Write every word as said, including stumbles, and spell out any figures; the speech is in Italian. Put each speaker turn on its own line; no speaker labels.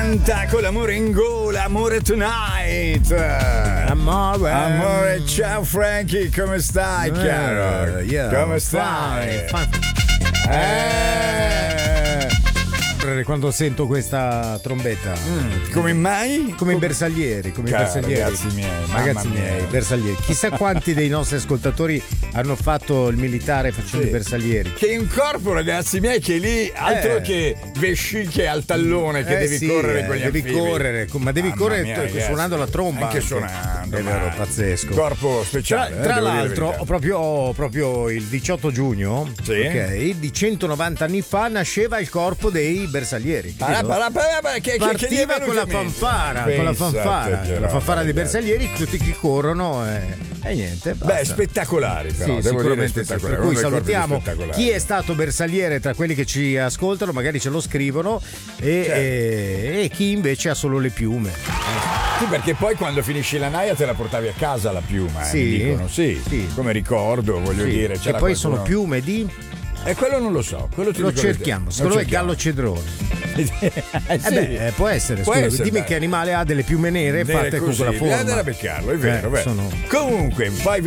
canta con l'amore in gola, amore tonight.
Amore.
Amore, ciao Frankie, come stai, caro?
Uh, yeah,
come stai?
Fine, fine. Eh. Quando sento questa trombetta,
Mm, come mai?
come i bersaglieri, come
Caro,
i bersaglieri.
ragazzi miei,
ragazzi
mamma
miei,
mia.
bersaglieri. Chissà quanti dei nostri ascoltatori hanno fatto il militare facendo
Sì.
i bersaglieri.
Che in corpo, ragazzi miei, che lì altro
Eh.
che vesciche al tallone, che
Eh
devi
sì,
correre
eh,
con gli
devi
anfibi.
correre, ma devi
Mamma
correre
mia,
t-
ragazzi.
suonando la tromba.
Anche suonando,
È vero,
ma-
pazzesco.
Corpo
Tra,
speciale. eh,
tra
devo dire la
l'altro,
verità.
proprio, proprio il diciotto giugno,
Sì.
ok, di centonovanta anni fa nasceva il corpo dei bersaglieri.
Parà,
capito?
parà, parà, parà, che, che, che gli è
Partiva
venuto
con la
in mente?
fanfara, con la
Pensate
fanfara,
che
la
roba,
fanfara dei
ragazzi.
bersaglieri, tutti che corrono e, e niente.
Beh,
basta.
spettacolari però,
Sì,
devo dire
sicuramente sì.
spettacolari.
Per cui
uno dei corpi
salutiamo
più spettacolari.
chi è stato bersagliere tra quelli che ci ascoltano, magari ce lo scrivono, e,
Certo.
e- e chi invece ha solo le piume.
Sì, perché poi quando finisci la naia te la portavi a casa la piuma, eh,
Sì.
mi dicono, sì,
Sì.
come ricordo, voglio
Sì.
dire.
E
c'era
poi
qualcuno-
sono piume di.
E quello non lo so, quello ti
Lo
dico la
cerchiamo,
verità.
secondo
Lo
me è gallo
cerchiamo.
cedrone.
Eh,
Eh
sì.
beh, eh, può essere,
Può
scusa,
essere,
dimmi
dai.
che animale ha delle piume nere
Nere
fatte con
così,
quella
bisogna
forma.
andare a beccarlo, è vero,
Eh,
vero.
sono-
Comunque, poi